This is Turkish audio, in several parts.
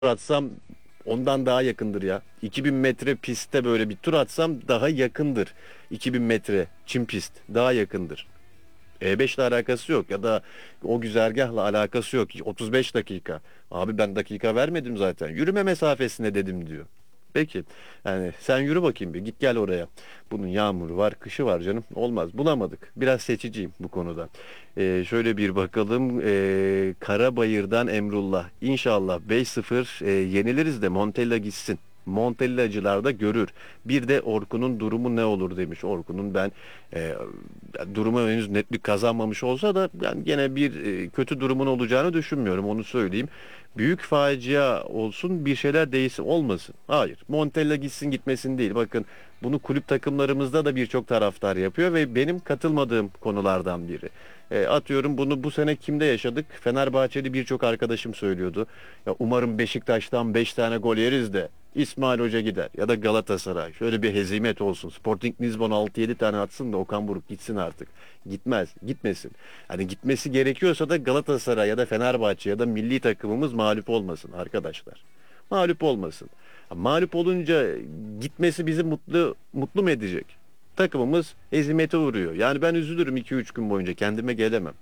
atsam ondan daha yakındır ya. 2000 metre pistte böyle bir tur atsam daha yakındır. 2000 metre çim pist daha yakındır. E5 ile alakası yok ya da o güzergahla alakası yok. 35 dakika. Abi ben dakika vermedim zaten. Yürüme mesafesine dedim diyor. Peki. Yani sen yürü bakayım bir. Git gel oraya. Bunun yağmuru var, kışı var canım. Olmaz. Bulamadık. Biraz seçiciyim bu konuda. Şöyle bir bakalım. Karabayır'dan Emrullah. İnşallah 5-0 yeniliriz de Montella gitsin. Montellacılar da görür. Bir de Orkun'un durumu ne olur demiş. Orkun'un ben e, durumu henüz netlik kazanmamış olsa da ben gene bir kötü durumun olacağını düşünmüyorum. Onu söyleyeyim. Büyük facia olsun bir şeyler değilsin olmasın. Hayır. Montella gitsin gitmesin değil. Bakın bunu kulüp takımlarımızda da birçok taraftar yapıyor ve benim katılmadığım konulardan biri. Atıyorum bunu bu sene kimde yaşadık? Fenerbahçeli birçok arkadaşım söylüyordu. Ya umarım Beşiktaş'tan 5 tane gol yeriz de İsmail Hoca gider ya da Galatasaray. Şöyle bir hezimet olsun. Sporting Lisbon 6-7 tane atsın da Okan Buruk gitsin artık. Gitmez, gitmesin. Hani gitmesi gerekiyorsa da Galatasaray ya da Fenerbahçe ya da milli takımımız mağlup olmasın arkadaşlar. Mağlup olmasın. Mağlup olunca gitmesi bizi mutlu mu edecek? Takımımız hezimete uğruyor. Yani ben üzülürüm 2-3 gün boyunca kendime gelemem.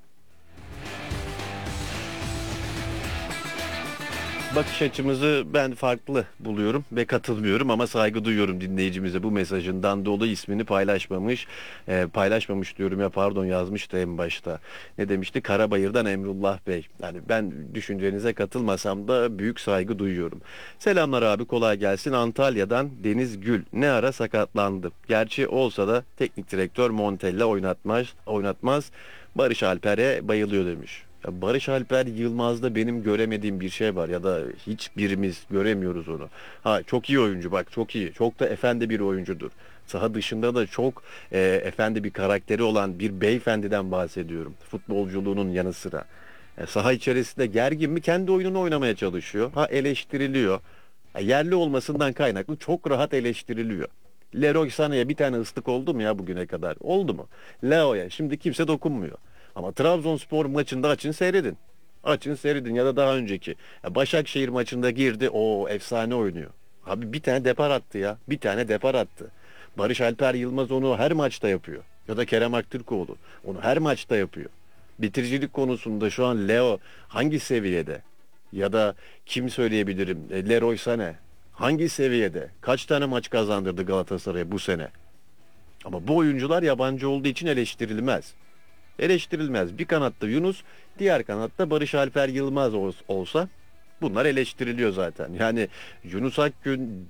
Bakış açımızı ben farklı buluyorum ve katılmıyorum ama saygı duyuyorum dinleyicimize. Bu mesajından dolayı ismini paylaşmamış. Paylaşmamış diyorum ya pardon yazmıştı en başta. Ne demişti? Karabayır'dan Emrullah Bey. Yani ben düşüncenize katılmasam da büyük saygı duyuyorum. Selamlar abi kolay gelsin. Antalya'dan Deniz Gül ne ara sakatlandı. Gerçi olsa da teknik direktör Montella oynatmaz. Barış Alper'e bayılıyor demiş. Ya Barış Alper Yılmaz'da benim göremediğim bir şey var ya da hiçbirimiz göremiyoruz onu. Ha çok iyi oyuncu bak çok iyi. Çok da efendi bir oyuncudur. Saha dışında da çok efendi bir karakteri olan bir beyefendiden bahsediyorum. Futbolculuğunun yanı sıra. Saha içerisinde gergin mi kendi oyununu oynamaya çalışıyor. Ha eleştiriliyor. Ha, yerli olmasından kaynaklı çok rahat eleştiriliyor. Leroy Sané'ye bir tane ıslık oldu mu ya bugüne kadar? Oldu mu? Leo'ya şimdi kimse dokunmuyor. Ama Trabzonspor maçında açın seyredin. Açın seyredin ya da daha önceki. Ya Başakşehir maçında girdi. O efsane oynuyor. Abi bir tane depar attı ya. Bir tane depar attı. Barış Alper Yılmaz onu her maçta yapıyor. Ya da Kerem Aktürkoğlu. Onu her maçta yapıyor. Bitiricilik konusunda şu an Leo hangi seviyede? Ya da kim söyleyebilirim? Leroy Sané. Hangi seviyede? Kaç tane maç kazandırdı Galatasaray'a bu sene? Ama bu oyuncular yabancı olduğu için eleştirilmez. Eleştirilmez. Bir kanatta Yunus, diğer kanatta Barış Alper Yılmaz olsa bunlar eleştiriliyor zaten. Yani Yunus Akgün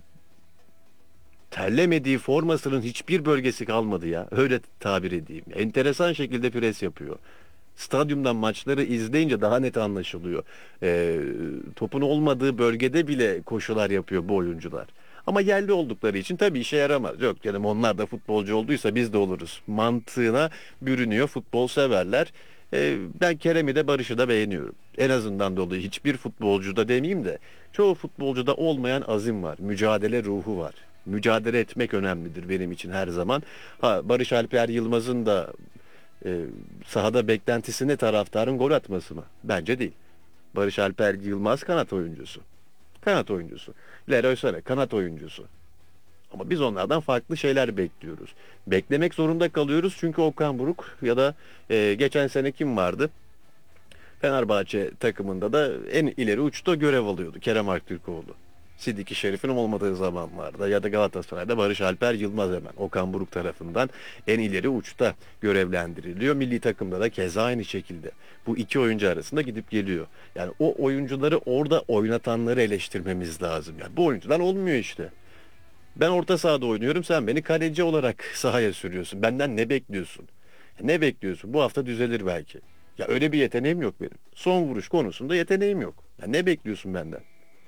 terlemediği formasının hiçbir bölgesi kalmadı ya. Öyle tabir edeyim. Enteresan şekilde pres yapıyor. Stadyumdan maçları izleyince daha net anlaşılıyor. Topun olmadığı bölgede bile koşular yapıyor bu oyuncular. Ama yerli oldukları için tabii işe yaramaz. Yok canım onlar da futbolcu olduysa biz de oluruz. Mantığına bürünüyor futbol severler. Ben Kerem'i de Barış'ı da beğeniyorum. En azından dolayı hiçbir futbolcuda demeyeyim de çoğu futbolcuda olmayan azim var. Mücadele ruhu var. Mücadele etmek önemlidir benim için her zaman. Ha, Barış Alper Yılmaz'ın da e, sahada beklentisi ne taraftarın gol atması mı? Bence değil. Barış Alper Yılmaz kanat oyuncusu. Kanat oyuncusu. Leroy Sané kanat oyuncusu. Ama biz onlardan farklı şeyler bekliyoruz. Beklemek zorunda kalıyoruz çünkü Okan Buruk ya da geçen sene kim vardı? Fenerbahçe takımında da en ileri uçta görev alıyordu Kerem Aktürkoğlu. Sidiki Şerif'in olmadığı zamanlarda ya da Galatasaray'da Barış Alper Yılmaz hemen Okan Buruk tarafından en ileri uçta görevlendiriliyor. Milli takımda da keza aynı şekilde. Bu iki oyuncu arasında gidip geliyor. Yani o oyuncuları orada oynatanları eleştirmemiz lazım. Yani bu oyuncular olmuyor işte. Ben orta sahada oynuyorum, sen beni kaleci olarak sahaya sürüyorsun. Benden ne bekliyorsun? Ne bekliyorsun? Bu hafta düzelir belki. Ya öyle bir yeteneğim yok benim. Son vuruş konusunda yeteneğim yok. Ya ne bekliyorsun benden?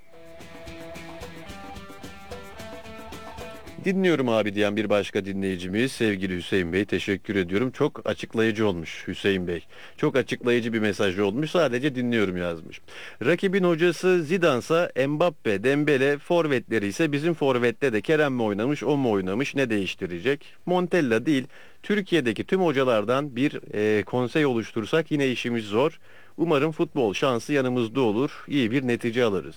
Dinliyorum abi diyen bir başka dinleyicimiz sevgili Hüseyin Bey teşekkür ediyorum. Çok açıklayıcı olmuş Hüseyin Bey. Çok açıklayıcı bir mesaj olmuş. Sadece dinliyorum yazmış. Rakibin hocası Zidane'sa Mbappe, Dembele, forvetleri ise bizim forvette de Kerem mi oynamış, o mu oynamış, ne değiştirecek? Montella değil. Türkiye'deki tüm hocalardan bir konsey oluştursak yine işimiz zor. Umarım futbol şansı yanımızda olur. İyi bir netice alırız.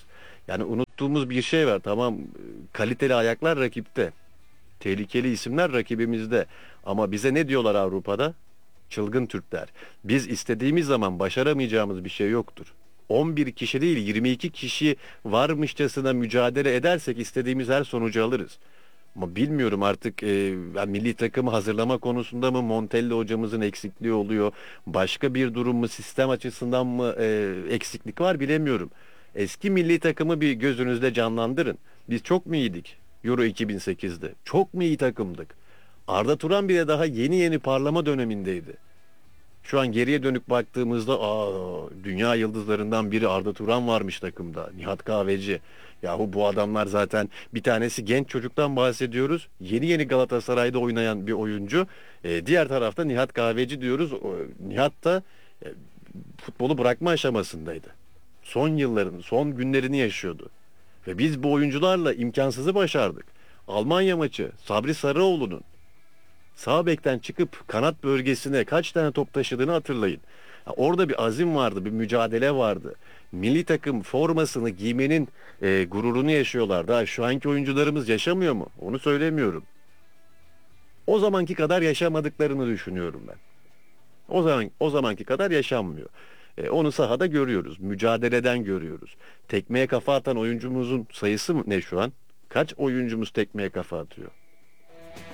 Yani unuttuğumuz bir şey var. Tamam, kaliteli ayaklar rakipte. Tehlikeli isimler rakibimizde. Ama bize ne diyorlar Avrupa'da? Çılgın Türkler. Biz istediğimiz zaman başaramayacağımız bir şey yoktur. 11 kişi değil 22 kişi varmışçasına mücadele edersek istediğimiz her sonucu alırız. Ama bilmiyorum artık, ben milli takımı hazırlama konusunda mı Montella hocamızın eksikliği oluyor? Başka bir durum mu, sistem açısından mı eksiklik var bilemiyorum. Eski milli takımı bir gözünüzde canlandırın. Biz çok mu iyiydik Euro 2008'de? Çok mu iyi takımdık? Arda Turan bile daha yeni yeni parlama dönemindeydi. Şu an geriye dönük baktığımızda dünya yıldızlarından biri Arda Turan varmış takımda. Nihat Kahveci. Yahu bu adamlar zaten, bir tanesi genç çocuktan bahsediyoruz. Yeni yeni Galatasaray'da oynayan bir oyuncu. Diğer tarafta Nihat Kahveci diyoruz. Nihat da e, futbolu bırakma aşamasındaydı. Son yılların, son günlerini yaşıyordu. Ve biz bu oyuncularla imkansızı başardık. Almanya maçı, Sabri Sarıoğlu'nun sağ bekten çıkıp kanat bölgesine kaç tane top taşıdığını hatırlayın. Ha, orada bir azim vardı, bir mücadele vardı. Milli takım formasını giymenin gururunu yaşıyorlardı. Ha, şu anki oyuncularımız yaşamıyor mu? Onu söylemiyorum. O zamanki kadar yaşamadıklarını düşünüyorum ben. O zamanki kadar yaşanmıyor. Onu sahada görüyoruz, mücadeleden görüyoruz. Tekmeye kafa atan oyuncumuzun sayısı ne şu an? Kaç oyuncumuz tekmeye kafa atıyor?